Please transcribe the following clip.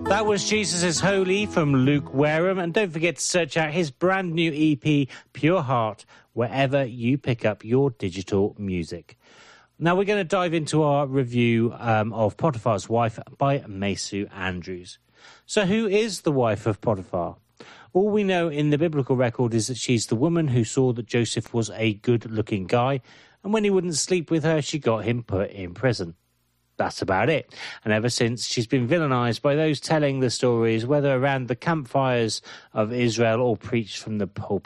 That was Jesus is Holy from Luke Wareham. And don't forget to search out his brand new EP, Pure Heart, wherever you pick up your digital music. Now we're going to dive into our review of Potiphar's Wife by Masu Andrews. So who is the wife of Potiphar? All we know in the biblical record is that she's the woman who saw that Joseph was a good-looking guy, and when he wouldn't sleep with her, she got him put in prison. That's about it. And ever since, she's been vilified by those telling the stories, whether around the campfires of Israel or preached from the pulpit.